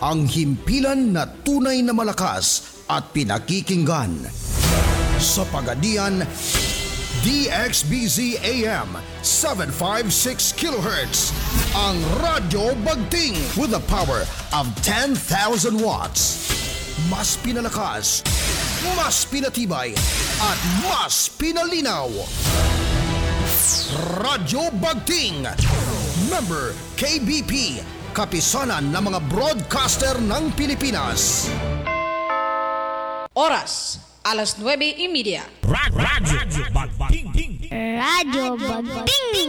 ang himpilan na tunay na malakas at pinakikinggan. Sa Pagadian, DXBZ AM 756 kHz, ang Radyo Bagting with a power of 10,000 watts. Mas pinalakas, mas pinatibay, at mas pinalinaw. Radyo Bagting, member KBP, kapisanan ng mga broadcaster ng Pilipinas. Oras, alas 9:30. Radyo Bagting. Radyo Bagting.